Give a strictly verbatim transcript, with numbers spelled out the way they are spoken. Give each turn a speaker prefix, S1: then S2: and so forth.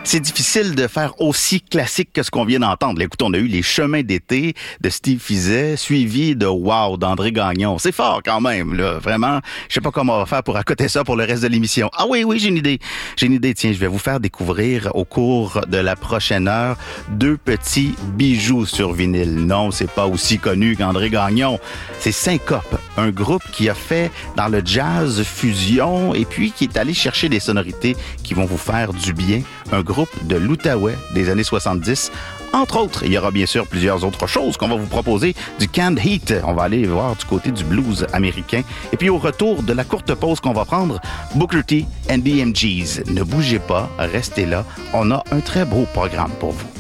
S1: C'est difficile de faire aussi classique que ce qu'on vient d'entendre. Là, écoute, on a eu Les Chemins d'été de Steve Fizet, suivi de Wow d'André Gagnon. C'est fort quand même, là. Vraiment, je sais pas comment on va faire pour accoter ça pour le reste de l'émission. Ah oui, oui, j'ai une idée. J'ai une idée. Tiens, je vais vous faire découvrir au cours de la prochaine heure deux petits bijoux sur vinyle. Non, c'est pas aussi connu qu'André Gagnon. C'est Syncope, un groupe qui a fait dans le jazz fusion et puis qui est allé chercher des sonorités qui vont vous faire du bien. Un groupe de l'Outaouais des années soixante-dix. Entre autres, il y aura bien sûr plusieurs autres choses qu'on va vous proposer. Du canned heat, on va aller voir du côté du blues américain. Et puis au retour de la courte pause qu'on va prendre, Booker T and B M Gs. Ne bougez pas, restez là. On a un très beau programme pour vous.